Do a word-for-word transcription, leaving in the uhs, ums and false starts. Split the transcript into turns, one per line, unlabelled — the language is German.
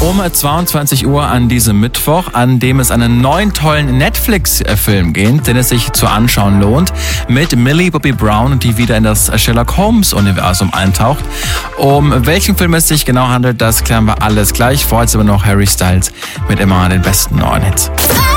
Um zweiundzwanzig Uhr an diesem Mittwoch, an dem es einen neuen tollen Netflix-Film geht, den es sich zu anschauen lohnt, mit Millie Bobby Brown, die wieder in das Sherlock Holmes-Universum eintaucht. Um welchen Film es sich genau handelt, das klären wir alles gleich. Vorher aber noch Harry Styles mit immer den besten neuen Hits.